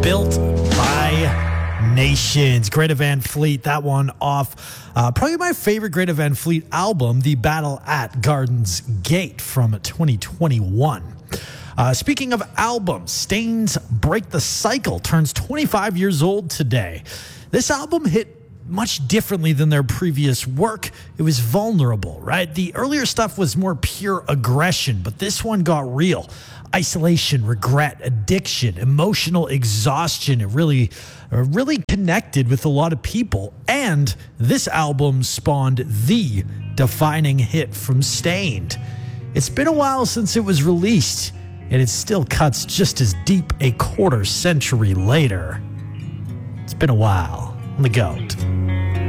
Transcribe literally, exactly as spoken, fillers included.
Built by Nations. Greta Van Fleet, that one off uh, probably my favorite Greta Van Fleet album, The Battle at Garden's Gate from twenty twenty-one. Uh, speaking of albums, Stain's Break the Cycle turns twenty-five years old today. This album hit much differently than their previous work. It was vulnerable, right? The earlier stuff was more pure aggression, but this one got real. Isolation, regret, addiction, emotional exhaustion. It really, uh, really connected with a lot of people. And this album spawned the defining hit from Stained. It's been a while since it was released, and it still cuts just as deep a quarter century later. It's been a while. I'm the GOAT.